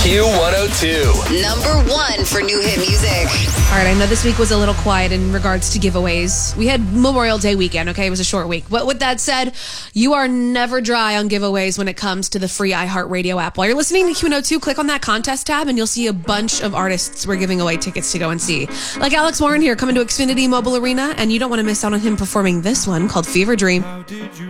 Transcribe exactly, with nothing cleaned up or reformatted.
Q one oh two. Number one for new hit music. All right, I know this week was a little quiet in regards to giveaways. We had Memorial Day weekend, okay? It was a short week. But with that said, you are never dry on giveaways when it comes to the free iHeartRadio app. While you're listening to Q one oh two, click on that contest tab and you'll see a bunch of artists we're giving away tickets to go and see. Like Alex Warren here coming to Xfinity Mobile Arena, and you don't want to miss out on him performing this one called Fever Dream.